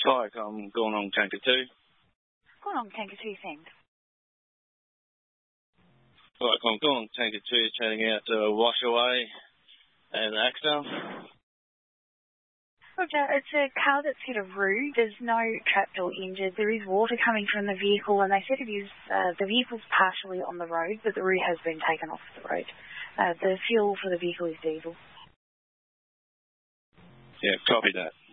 Hi, I'm going on Tanker 2. Going on Tanker 2, send. Right, I'm going on Tanker 2, turning out to wash away and Axel. Roger, it's a car that's hit a roof. There's no trapped or injured. There is water coming from the vehicle, and they said it is the vehicle's partially on the road, but the roof has been taken off the road. The fuel for the vehicle is diesel. Yeah, copy that.